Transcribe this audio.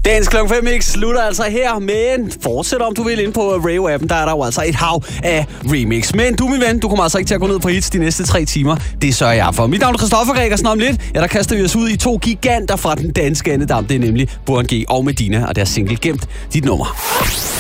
Dagens Klokken 5 Mix slutter altså her, men fortsæt om du vil ind på Radio-appen. Der er der jo altså et hav af remix. Men du, min ven, du kommer altså ikke til at gå ned på hits de næste 3 timer. Det sørger jeg for. Mit navn er Christoffer Gregersen. Om lidt, der kaster vi os ud i 2 giganter fra den danske andedam. Det er nemlig Burhan G og Medina, og deres single Gemt dit nummer.